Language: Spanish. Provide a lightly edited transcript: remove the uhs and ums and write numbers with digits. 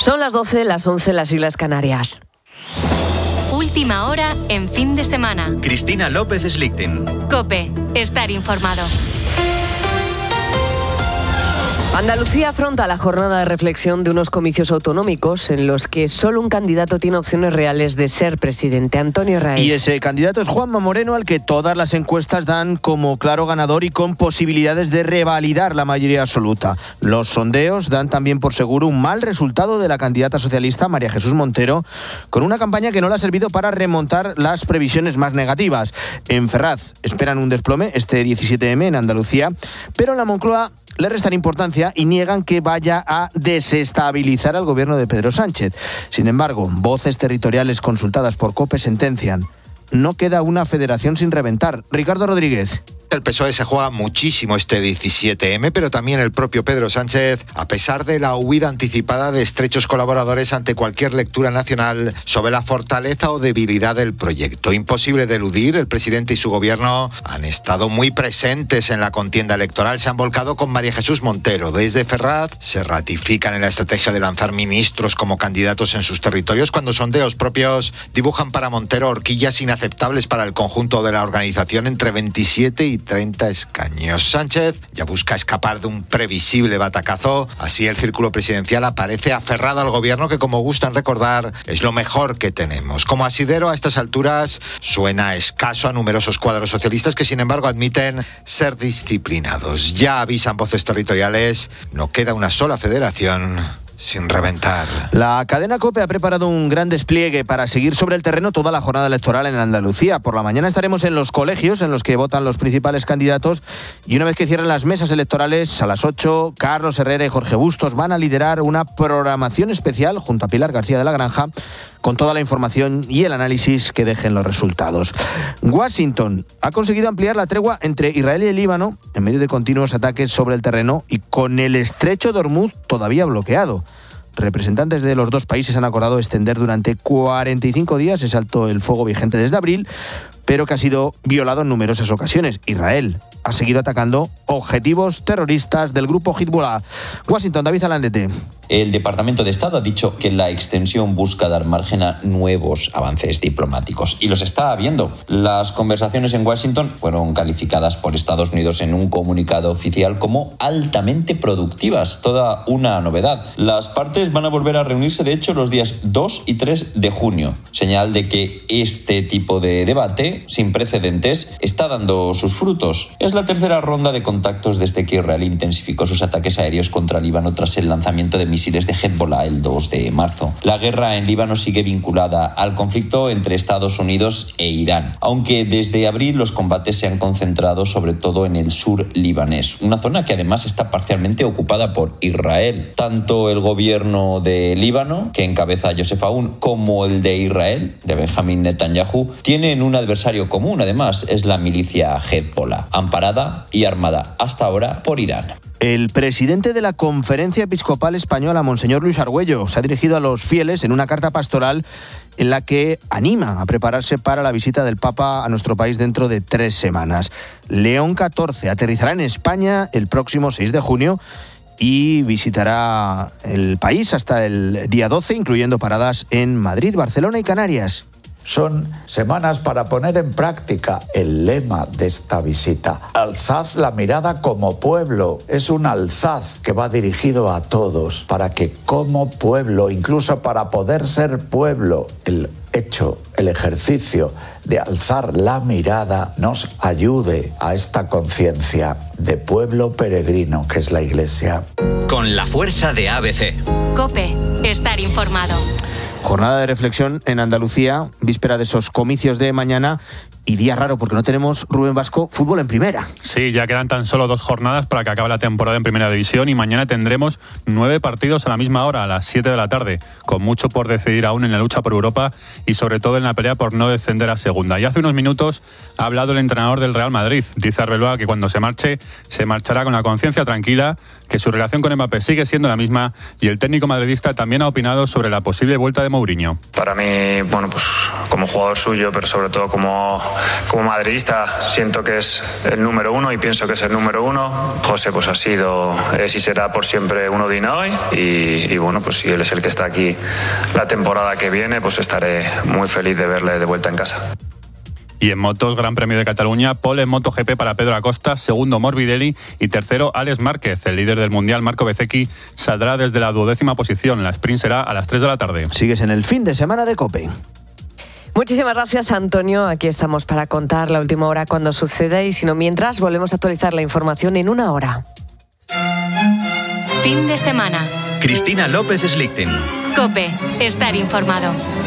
Son las 12, las 11, las Islas Canarias. Última hora en fin de semana. Cristina López Slichting. COPE. Estar informado. Andalucía afronta la jornada de reflexión de unos comicios autonómicos en los que solo un candidato tiene opciones reales de ser presidente, Antonio Raez. Y ese candidato es Juanma Moreno, al que todas las encuestas dan como claro ganador y con posibilidades de revalidar la mayoría absoluta. Los sondeos dan también por seguro un mal resultado de la candidata socialista María Jesús Montero, con una campaña que no le ha servido para remontar las previsiones más negativas. En Ferraz esperan un desplome este 17M en Andalucía, pero en la Moncloa le restan importancia y niegan que vaya a desestabilizar al gobierno de Pedro Sánchez. Sin embargo, voces territoriales consultadas por COPE sentencian: no queda una federación sin reventar. Ricardo Rodríguez. El PSOE se juega muchísimo este 17M, pero también el propio Pedro Sánchez, a pesar de la huida anticipada de estrechos colaboradores ante cualquier lectura nacional sobre la fortaleza o debilidad del proyecto. Imposible de eludir, el presidente y su gobierno han estado muy presentes en la contienda electoral, se han volcado con María Jesús Montero. Desde Ferraz se ratifican en la estrategia de lanzar ministros como candidatos en sus territorios, cuando sondeos propios dibujan para Montero horquillas inaceptables para el conjunto de la organización entre 27 y 30 escaños. Sánchez ya busca escapar de un previsible batacazo. Así el círculo presidencial aparece aferrado al gobierno, que, como gustan recordar, es lo mejor que tenemos. Como asidero a estas alturas suena escaso a numerosos cuadros socialistas que, sin embargo, admiten ser disciplinados. Ya avisan voces territoriales: no queda una sola federación sin reventar. La cadena COPE ha preparado un gran despliegue para seguir sobre el terreno toda la jornada electoral en Andalucía. Por la mañana estaremos en los colegios en los que votan los principales candidatos, y una vez que cierren las mesas electorales a las 8, Carlos Herrera y Jorge Bustos van a liderar una programación especial junto a Pilar García de la Granja, con toda la información y el análisis que dejen los resultados. Washington ha conseguido ampliar la tregua entre Israel y el Líbano en medio de continuos ataques sobre el terreno y con el estrecho de Hormuz todavía bloqueado. Representantes de los dos países han acordado extender durante 45 días ese alto el fuego vigente desde abril, pero que ha sido violado en numerosas ocasiones. Israel ha seguido atacando objetivos terroristas del grupo Hezbollah. Washington, David Alandete. El Departamento de Estado ha dicho que la extensión busca dar margen a nuevos avances diplomáticos, y los está habiendo. Las conversaciones en Washington fueron calificadas por Estados Unidos en un comunicado oficial como altamente productivas, toda una novedad. Las partes van a volver a reunirse, de hecho, los días 2 y 3 de junio, señal de que este tipo de debate sin precedentes está dando sus frutos. Es la tercera ronda de contactos desde que Israel intensificó sus ataques aéreos contra Líbano tras el lanzamiento de misiles de Hezbollah el 2 de marzo. La guerra en Líbano sigue vinculada al conflicto entre Estados Unidos e Irán, aunque desde abril los combates se han concentrado sobre todo en el sur libanés, una zona que además está parcialmente ocupada por Israel. Tanto el gobierno de Líbano, que encabeza Joseph Aoun, como el de Israel, de Benjamin Netanyahu, tienen un adversario común, además, es la milicia Hezbollah, amparada y armada hasta ahora por Irán. El presidente de la Conferencia Episcopal Española, Monseñor Luis Argüello, se ha dirigido a los fieles en una carta pastoral en la que anima a prepararse para la visita del Papa a nuestro país dentro de 3 semanas. León XIV aterrizará en España el próximo 6 de junio y visitará el país hasta el día 12, incluyendo paradas en Madrid, Barcelona y Canarias. Son semanas para poner en práctica el lema de esta visita. Alzad la mirada como pueblo. Es un alzaz que va dirigido a todos, para que como pueblo, incluso para poder ser pueblo, el ejercicio de alzar la mirada nos ayude a esta conciencia de pueblo peregrino que es la Iglesia. Con la fuerza de ABC. COPE. Estar informado. Jornada de reflexión en Andalucía, víspera de esos comicios de mañana y día raro porque no tenemos, Rubén Vasco, fútbol en primera. Sí, ya quedan tan solo 2 jornadas para que acabe la temporada en Primera División y mañana tendremos 9 partidos a la misma hora, a las 7 de la tarde, con mucho por decidir aún en la lucha por Europa y sobre todo en la pelea por no descender a segunda. Y hace unos minutos ha hablado el entrenador del Real Madrid. Dice Arbeloa que cuando se marche, se marchará con la conciencia tranquila, que su relación con Mbappé sigue siendo la misma y el técnico madridista también ha opinado sobre la posible vuelta de Mourinho. Para mí, bueno, pues como jugador suyo, pero sobre todo como madridista, siento que es el número uno y pienso que es el número uno. José pues ha sido, es y será por siempre uno de Inoi y bueno, pues si él es el que está aquí la temporada que viene, pues estaré muy feliz de verle de vuelta en casa. Y en motos, Gran Premio de Cataluña, pole en MotoGP para Pedro Acosta, segundo Morbidelli y tercero Alex Márquez. El líder del Mundial, Marco Bezzecchi, saldrá desde la 12ª posición. La sprint será a las 3 de la tarde. Sigues en el fin de semana de COPE. Muchísimas gracias, Antonio. Aquí estamos para contar la última hora cuando suceda y si no, mientras volvemos a actualizar la información en una hora. Fin de semana. Cristina López Slichting. COPE. Estar informado.